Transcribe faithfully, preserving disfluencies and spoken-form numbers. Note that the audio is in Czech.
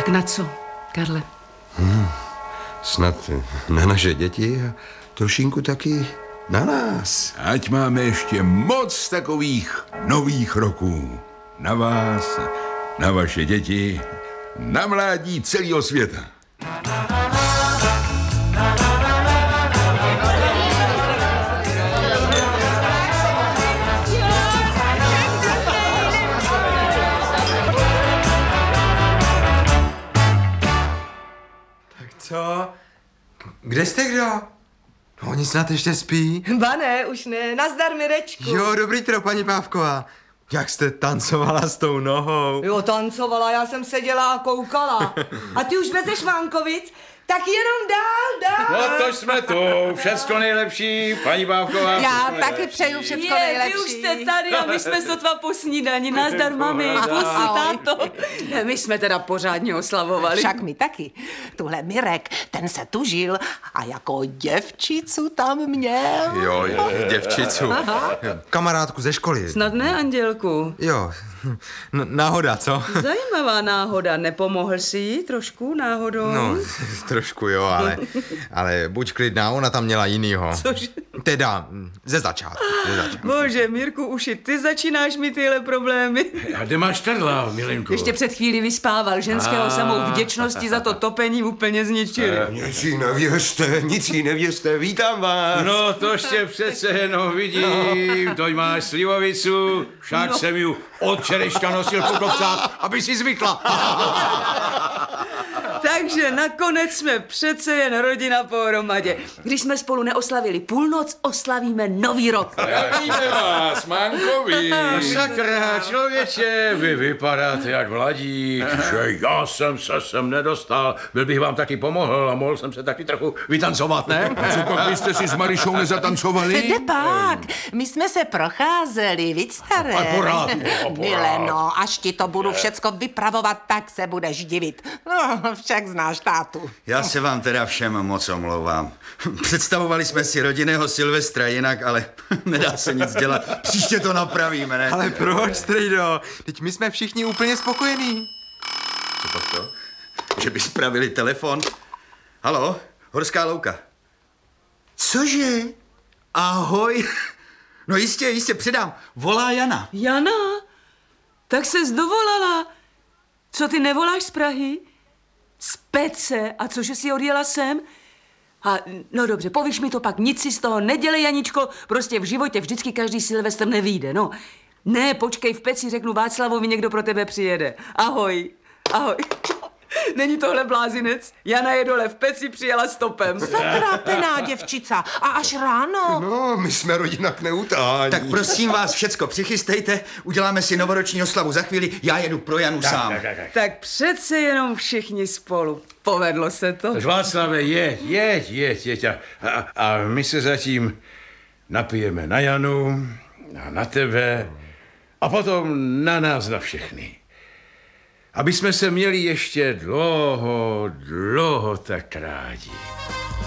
Tak na co, Karle? Hmm, snad na naše děti a trošinku taky na nás. Ať máme ještě moc takových nových roků. Na vás, na vaše děti, na mládí celého světa. Co? Kde jste kdo? No, oni snad ještě spí? Ba ne, už ne. Nazdar, Mirečku. Jo, dobrý tro, paní Pávková. Jak jste tancovala s tou nohou? Jo, tancovala, já jsem seděla a koukala. A ty už vezeš Vánkovic? Tak jenom dál, dál. No to jsme tu, všecko nejlepší, paní Pávková. Já taky přeju všecko Je, nejlepší. vy už jste tady a my jsme sotva po snídani. Nazdar, mami, pusy, táto. My jsme teda pořádně oslavovali. Však my taky. Tuhle Mirek, ten se tužil a jako děvčicu tam měl. Jo, jo, děvčicu. Kamarádku ze školy. Snad ne, Andělku? Jo, N- náhoda, co? Zajímavá náhoda. Nepomohl si jí trošku náhodou? No, trošku jo, ale, ale buď klidná, ona tam měla jinýho. Cože? Teda, ze začátku, ze začátku. Bože, Mirku, už i ty začínáš mít tyhle problémy. A kde máš Terla, milenko? Ještě před chvílí vyspával. Ženského samou vděčnosti za to topení úplně zničili. Nic jí nevěřte, nic jí nevěřte, vítám vás. No to ještě přece jenom vidím, to máš slivovicu, však No. jsem ju od včerejška nosil po kopcách, aby si zvykla. Takže nakonec jsme přece jen rodina pohromadě. Když jsme spolu neoslavili půlnoc, oslavíme nový rok. Víme vás, mankovi. No sakra, člověče, vy vypadáte jak mladík, že já jsem se sem nedostal. Byl bych vám taky pomohl a mohl jsem se taky trochu vytancovat, ne? A co pak vy jste si s Marišou nezatancovali? Kde pak? My jsme se procházeli, víc staré. A porád, no, porád. Mileno, až ti to budu všecko vypravovat, tak se budeš divit. No, však znáš tátu. Já se vám teda všem moc omlouvám. Představovali jsme si rodinného Silvestra jinak, ale nedá se nic dělat. Příště to napravíme, ne? Ale proč, strejdo? Teď my jsme všichni úplně spokojení. Co pak to? Že by spravili telefon? Haló, Horská louka. Cože? Ahoj. No jistě, jistě, předám. Volá Jana. Jana, tak se zdovolala. Co, ty nevoláš z Prahy? Z Pece. A cože jsi odjela sem? A, no dobře, povíš mi to pak, nic si z toho nedělej, Janičko, prostě v životě vždycky každý Silvestr nevyjde, no. Ne, počkej, v Peci řeknu Václavovi, někdo pro tebe přijede. Ahoj, ahoj. Není tohle blázinec? Jana je dole v Peci, přijela stopem. Zatrápená děvčica. A až ráno. No, my jsme rodina k neutání. Tak prosím vás všecko přichystejte, uděláme si novoroční oslavu za chvíli, já jedu pro Janu sám. Tak, tak, tak. Tak přece jenom všichni spolu. Povedlo se to. Takže Václave, jeď, jeď, jeď, jeď. A, a, a my se zatím napijeme na Janu, a na tebe a potom na nás, na všechny. Aby jsme se měli ještě dlouho, dlouho tak rádi.